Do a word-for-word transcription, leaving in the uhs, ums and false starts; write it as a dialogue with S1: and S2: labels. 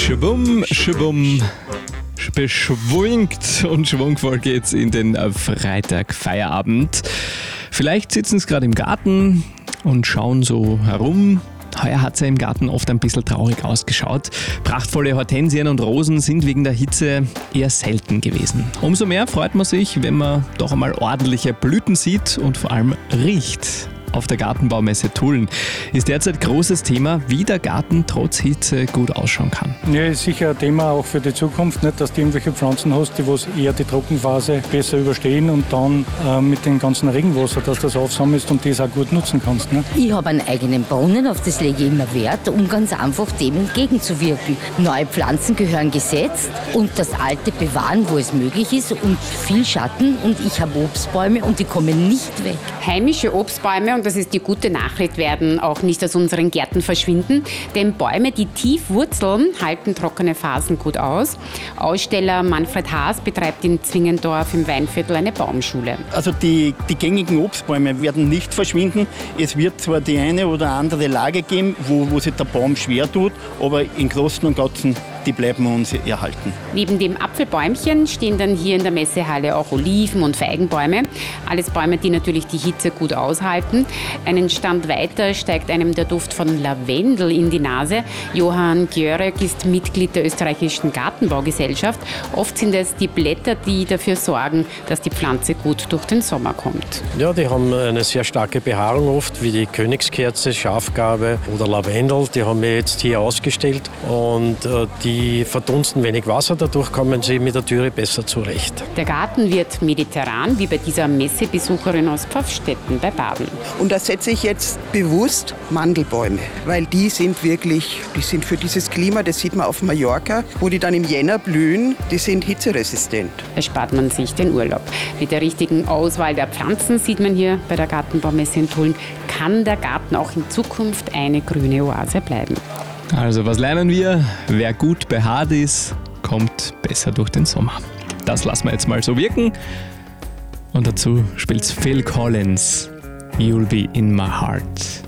S1: Schwumm, schwumm, beschwingt und schwungvoll geht's in den Freitag Feierabend. Vielleicht sitzen sie gerade im Garten und schauen so herum. Heuer hat es ja im Garten oft ein bisschen traurig ausgeschaut. Prachtvolle Hortensien und Rosen sind wegen der Hitze eher selten gewesen. Umso mehr freut man sich, wenn man doch einmal ordentliche Blüten sieht und vor allem riecht. Auf der Gartenbaumesse Tulln ist derzeit großes Thema, wie der Garten trotz Hitze gut ausschauen kann.
S2: Ja, ist sicher ein Thema auch für die Zukunft, nicht, dass du irgendwelche Pflanzen hast, die was eher die Trockenphase besser überstehen und dann äh, mit dem ganzen Regenwasser, dass das aufsammelst und das auch gut nutzen kannst. Nicht?
S3: Ich habe einen eigenen Brunnen, auf das lege ich immer Wert, um ganz einfach dem entgegenzuwirken. Neue Pflanzen gehören gesetzt und das Alte bewahren, wo es möglich ist, und viel Schatten, und ich habe Obstbäume und die kommen nicht weg.
S4: Heimische Obstbäume, und das ist die gute Nachricht, werden auch nicht aus unseren Gärten verschwinden, denn Bäume, die tief wurzeln, halten trockene Phasen gut aus. Aussteller Manfred Haas betreibt in Zwingendorf im Weinviertel eine Baumschule.
S5: Also die, die gängigen Obstbäume werden nicht verschwinden. Es wird zwar die eine oder andere Lage geben, wo, wo sich der Baum schwer tut, aber im Großen und Ganzen, die bleiben uns erhalten.
S4: Neben dem Apfelbäumchen stehen dann hier in der Messehalle auch Oliven- und Feigenbäume. Alles Bäume, die natürlich die Hitze gut aushalten. Einen Stand weiter steigt einem der Duft von Lavendel in die Nase. Johann Gjörek ist Mitglied der österreichischen Gartenbaugesellschaft. Oft sind es die Blätter, die dafür sorgen, dass die Pflanze gut durch den Sommer kommt.
S6: Ja, die haben eine sehr starke Behaarung oft, wie die Königskerze, Schafgarbe oder Lavendel. Die haben wir jetzt hier ausgestellt, und äh, die verdunsten wenig Wasser, dadurch kommen sie mit der Dürre besser zurecht.
S4: Der Garten wird mediterran, wie bei dieser Messebesucherin aus Pfaffstätten bei Baden.
S7: Und da setze ich jetzt bewusst Mandelbäume, weil die sind wirklich, die sind für dieses Klima, das sieht man auf Mallorca, wo die dann im Jänner blühen, die sind hitzeresistent.
S4: Da spart man sich den Urlaub. Mit der richtigen Auswahl der Pflanzen, sieht man hier bei der Gartenbaumesse in Tulln, kann der Garten auch in Zukunft eine grüne Oase bleiben.
S1: Also was lernen wir? Wer gut behaart ist, kommt besser durch den Sommer. Das lassen wir jetzt mal so wirken. Und dazu spielt Phil Collins, You'll Be in My Heart.